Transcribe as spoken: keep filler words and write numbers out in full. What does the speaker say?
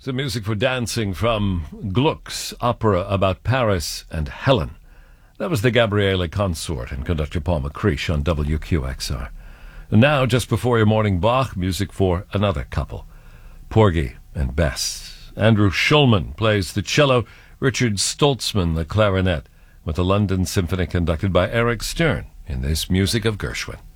The music for dancing from Gluck's opera about Paris and Helen. That was the Gabriele Consort and conductor Paul McCreesh on W Q X R. And now, just before your morning Bach, music for another couple, Porgy and Bess. Andrew Schulman plays the cello, Richard Stoltzman the clarinet, with the London Symphony conducted by Eric Stern in this Music of Gershwin.